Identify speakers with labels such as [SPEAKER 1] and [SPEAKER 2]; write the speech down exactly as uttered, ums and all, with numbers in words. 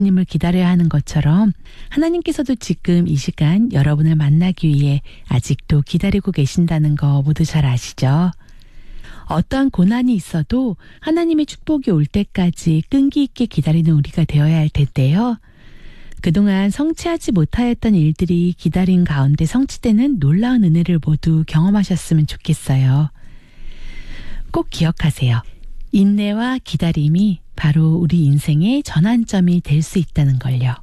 [SPEAKER 1] 님을 기다려야 하는 것처럼 하나님께서도 지금 이 시간 여러분을 만나기 위해 아직도 기다리고 계신다는 거 모두 잘 아시죠? 어떠한 고난이 있어도 하나님의 축복이 올 때까지 끈기 있게 기다리는 우리가 되어야 할 텐데요. 그동안 성취하지 못하였던 일들이 기다린 가운데 성취되는 놀라운 은혜를 모두 경험하셨으면 좋겠어요. 꼭 기억하세요. 인내와 기다림이 바로 우리 인생의 전환점이 될 수 있다는 걸요.